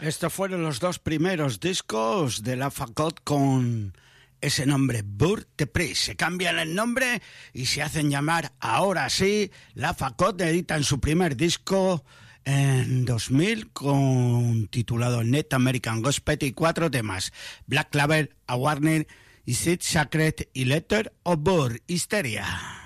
Estos fueron los dos primeros discos de La Fagot con ese nombre, Burr de Pris. Se cambian el nombre y se hacen llamar ahora sí La Fagot. Editan su primer disco en 2000 titulado Net American Gospel y 4 temas: Black Claver, A Warning, Is It Sacred y Letter of Burr, Hysteria.